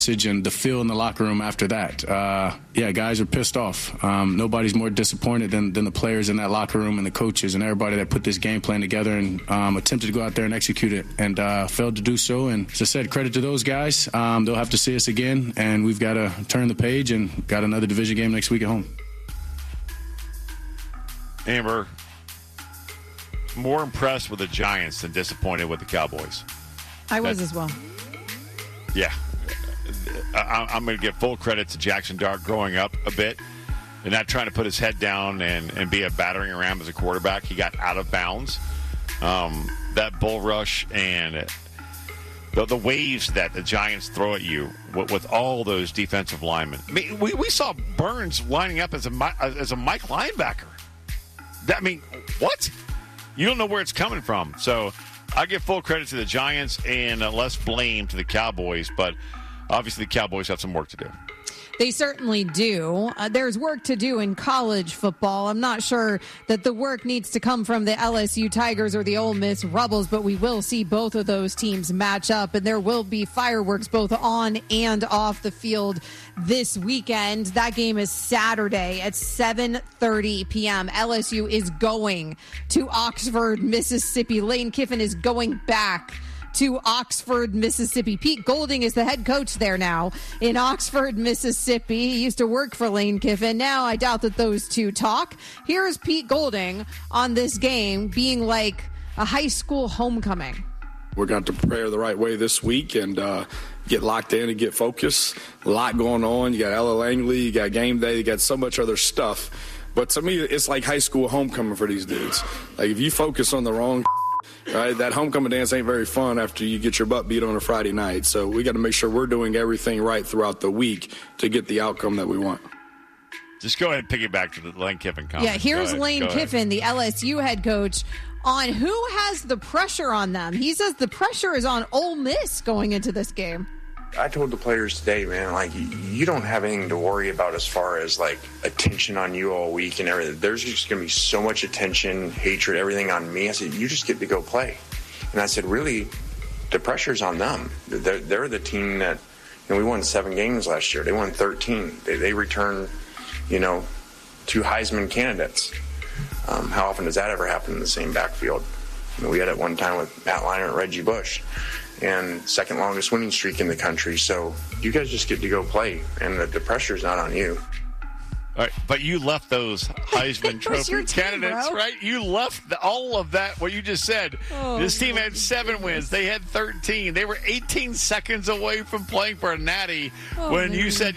and the feel in the locker room after that. Guys are pissed off. Nobody's more disappointed than the players in that locker room and the coaches and everybody that put this game plan together and attempted to go out there and execute it and failed to do so. And as I said, credit to those guys. They'll have to see us again, and we've got to turn the page and got another division game next week at home. Amber, more impressed with the Giants than disappointed with the Cowboys. I was as well. Yeah. I'm going to give full credit to Jackson Dart growing up a bit and not trying to put his head down and be a battering ram as a quarterback. He got out of bounds. That bull rush and the waves that the Giants throw at you with all those defensive linemen. I mean, we saw Burns lining up as a Mike linebacker. What? You don't know where it's coming from. So I give full credit to the Giants and less blame to the Cowboys, but obviously, the Cowboys have some work to do. They certainly do. There's work to do in college football. I'm not sure that the work needs to come from the LSU Tigers or the Ole Miss Rebels, but we will see both of those teams match up, and there will be fireworks both on and off the field this weekend. That game is Saturday at 7:30 p.m. LSU is going to Oxford, Mississippi. Lane Kiffin is going back to Oxford, Mississippi. Pete Golding is the head coach there now in Oxford, Mississippi. He used to work for Lane Kiffin. Now I doubt that those two talk. Here's Pete Golding on this game being like a high school homecoming. We're going to prepare the right way this week and get locked in and get focused. A lot going on. You got Ella Langley, you got game day, you got so much other stuff. But to me, it's like high school homecoming for these dudes. Like if you focus on the wrong right, that homecoming dance ain't very fun after you get your butt beat on a Friday night. So we got to make sure we're doing everything right throughout the week to get the outcome that we want. Just go ahead and piggyback to the Lane Kiffin comment. Yeah, here's Lane Kiffin, the LSU head coach, on who has the pressure on them. He says the pressure is on Ole Miss going into this game. I told the players today, man, like, you don't have anything to worry about as far as, like, attention on you all week and everything. There's just going to be so much attention, hatred, everything on me. I said, you just get to go play. And I said, really, the pressure's on them. They're the team that, we won 7 games last year. They won 13. They returned, 2 Heisman candidates. How often does that ever happen in the same backfield? We had it one time with Matt Leinart and Reggie Bush. And second longest winning streak in the country. So you guys just get to go play, and the pressure's not on you. All right, but you left those Heisman Trophy candidates, bro. right? You left all of that, what you just said. This team had 7 wins. They had 13. They were 18 seconds away from playing for a natty when you said,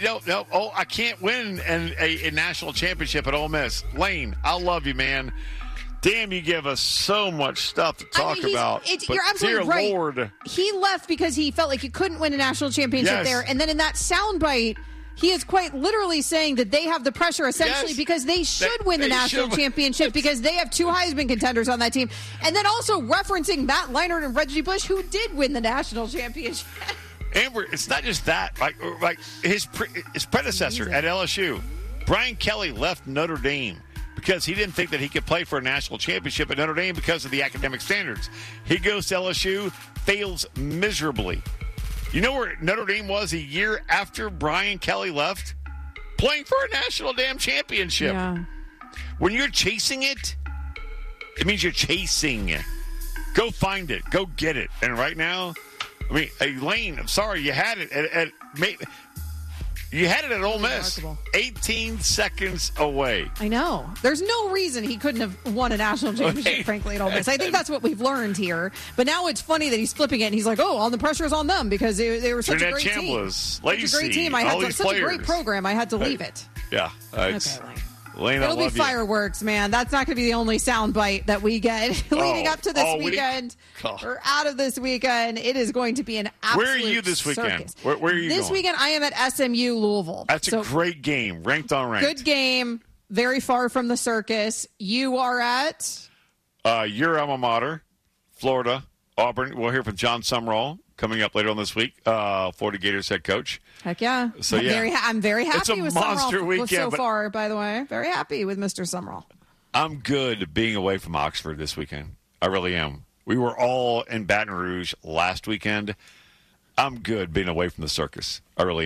I can't win a national championship at Ole Miss. Lane, I love you, man. Damn, you give us so much stuff to talk about. You're absolutely right. Lord. He left because he felt like he couldn't win a national championship there. And then in that soundbite, he is quite literally saying that they have the pressure essentially because they should win the national championship because they have 2 Heisman contenders on that team. And then also referencing Matt Leinart and Reggie Bush, who did win the national championship. Amber, it's not just that. Like his predecessor at LSU, Brian Kelly, left Notre Dame because he didn't think that he could play for a national championship at Notre Dame because of the academic standards. He goes to LSU, fails miserably. You know where Notre Dame was a year after Brian Kelly left? Playing for a national damn championship. Yeah. When you're chasing it, it means you're chasing. Go find it. Go get it. And right now, Lane, I'm sorry, you had it at Ole Miss. Remarkable. 18 seconds away. I know. There's no reason he couldn't have won a national championship, frankly, at Ole Miss. I think that's what we've learned here. But now it's funny that he's flipping it, and he's like, all the pressure's on them because they were such a great team. Such a great team. I had such a great program. I had to leave it. Yeah. Okay, Lane, it'll be fireworks, man. That's not going to be the only soundbite that we get leading up to this weekend. Or out of this weekend. It is going to be an absolute Where are you this weekend? Where are you This weekend, I am at SMU Louisville. That's a great game. Ranked on ranked. Good game. Very far from the circus. You are at? Your alma mater, Florida, Auburn. We'll hear from John Sumrall coming up later on this week, Florida Gators head coach. Heck yeah. So, I'm very happy with monster Sumrall weekend, so far, by the way. Very happy with Mr. Sumrall. I'm good being away from Oxford this weekend. I really am. We were all in Baton Rouge last weekend. I'm good being away from the circus. I really